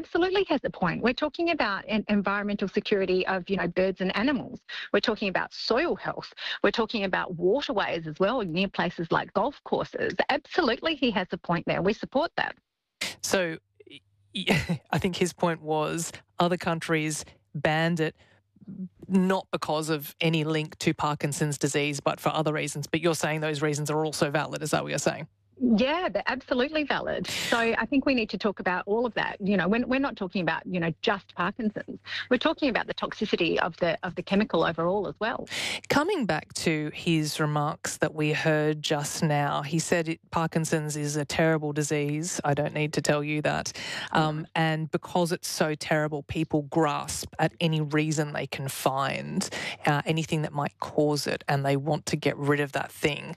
absolutely has a point. We're talking about environmental security of, birds and animals. We're talking about soil health. We're talking about waterways as well, near places like golf courses. Absolutely, he has a point there. We support that. So I think his point was other countries banned it not because of any link to Parkinson's disease, but for other reasons. But you're saying those reasons are also valid. Is that what you're saying? Yeah, they're absolutely valid. So I think we need to talk about all of that. We're not talking about, just Parkinson's. We're talking about the toxicity of the chemical overall as well. Coming back to his remarks that we heard just now, he said Parkinson's is a terrible disease. I don't need to tell you that. And because it's so terrible, people grasp at any reason they can find, anything that might cause it, and they want to get rid of that thing.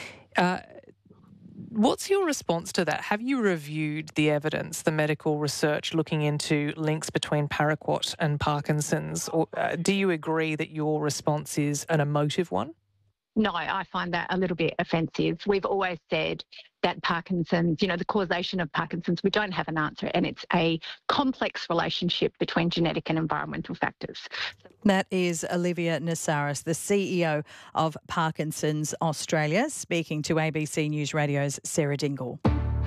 What's your response to that? Have you reviewed the evidence, the medical research looking into links between paraquat and Parkinson's? Or do you agree that your response is an emotive one? No, I find that a little bit offensive. We've always said that Parkinson's, the causation of Parkinson's, we don't have an answer, and it's a complex relationship between genetic and environmental factors. That is Olivia Nasaris, the CEO of Parkinson's Australia, speaking to ABC News Radio's Sarah Dingle.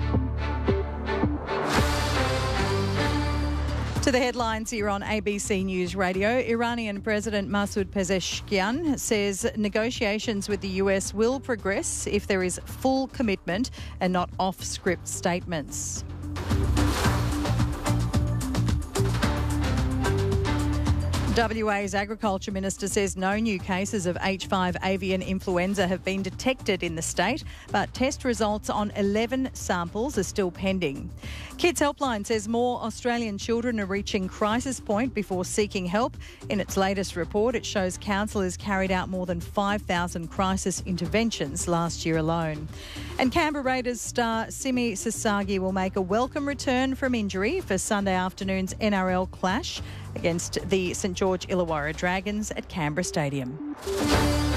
To the headlines here on ABC News Radio, Iranian President Masoud Pezeshkian says negotiations with the US will progress if there is full commitment and not off-script statements. WA's Agriculture Minister says no new cases of H5 avian influenza have been detected in the state, but test results on 11 samples are still pending. Kids Helpline says more Australian children are reaching crisis point before seeking help. In its latest report, it shows counsellors carried out more than 5,000 crisis interventions last year alone. And Canberra Raiders star Simi Sasagi will make a welcome return from injury for Sunday afternoon's NRL clash against the St George Illawarra Dragons at Canberra Stadium.